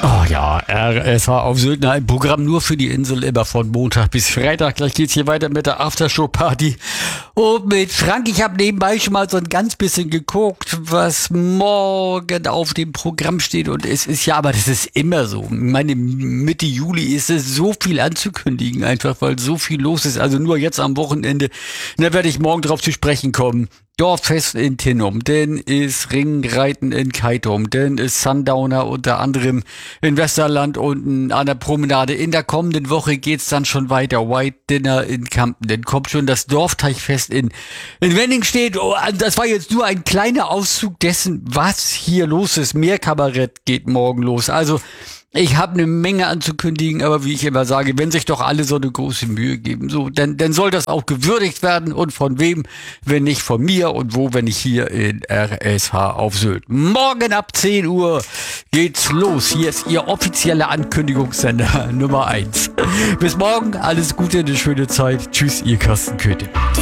Oh ja, RSH auf Sylt, ein Programm nur für die Insel, immer von Montag bis Freitag. Gleich geht's hier weiter mit der Aftershow-Party. Und mit Frank, ich habe nebenbei schon mal so ein ganz bisschen geguckt, was morgen auf dem Programm steht. Und es ist ja, aber das ist immer so. Ich meine, Mitte Juli ist es so viel anzukündigen, einfach weil so viel los ist. Also nur jetzt am Wochenende, da werde ich morgen drauf zu sprechen kommen. Dorffest in Tinnum, dann ist Ringreiten in Keitum, dann ist Sundowner unter anderem in Westerland unten an der Promenade. In der kommenden Woche geht's dann schon weiter. White Dinner in Kampen, dann kommt schon das Dorfteichfest in Wenningstedt. Oh, das war jetzt nur ein kleiner Auszug dessen, was hier los ist. Mehr Kabarett geht morgen los. Also ich habe eine Menge anzukündigen, aber wie ich immer sage, wenn sich doch alle so eine große Mühe geben, so, dann soll das auch gewürdigt werden. Und von wem, wenn nicht von mir, und wo, wenn nicht hier in RSH auf Sylt. Morgen ab 10 Uhr geht's los. Hier ist Ihr offizieller Ankündigungssender Nummer 1. Bis morgen, alles Gute, eine schöne Zeit. Tschüss, Ihr Carsten Köthe.